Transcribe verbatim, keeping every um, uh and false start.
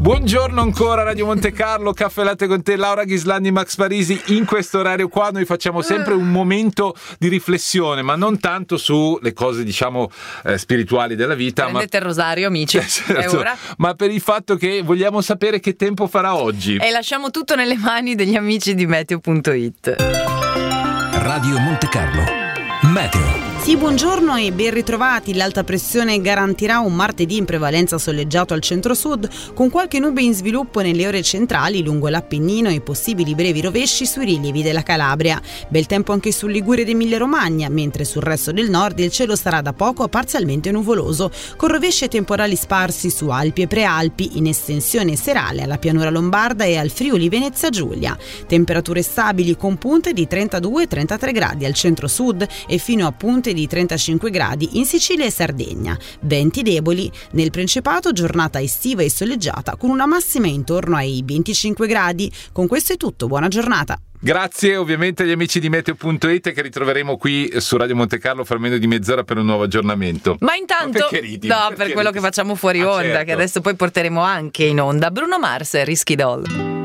Buongiorno ancora Radio Monte Carlo, Caffè Latte con te, Laura Ghislandi, Max Parisi. In questo orario qua noi facciamo sempre un momento di riflessione, ma non tanto sulle cose diciamo eh, spirituali della vita. Prendete ma... il rosario, amici, esatto, è ora. Ma per il fatto che vogliamo sapere che tempo farà oggi. E lasciamo tutto nelle mani degli amici di meteo punto it. Radio Monte Carlo, Meteo. Sì, buongiorno e ben ritrovati. L'alta pressione garantirà un martedì in prevalenza soleggiato al centro-sud, con qualche nube in sviluppo nelle ore centrali lungo l'Appennino e possibili brevi rovesci sui rilievi della Calabria. Bel tempo anche sul Liguria ed Emilia-Romagna, mentre sul resto del nord il cielo sarà da poco a parzialmente nuvoloso, con rovesci e temporali sparsi su Alpi e Prealpi, in estensione serale alla pianura lombarda e al Friuli Venezia Giulia. Temperature stabili con punte di trentadue trentatré gradi al centro-sud e fino a punte di trentacinque gradi in Sicilia e Sardegna. Venti deboli. Nel Principato giornata estiva e soleggiata con una massima intorno ai venticinque gradi. Con questo è tutto, buona giornata. Grazie ovviamente agli amici di meteo punto it che ritroveremo qui su Radio Monte Carlo fra meno di mezz'ora per un nuovo aggiornamento. Ma intanto, ma ridi? no, Perché per quello ridi? che facciamo fuori ah, onda, certo. che adesso poi porteremo anche in onda. Bruno Mars e Risky Doll.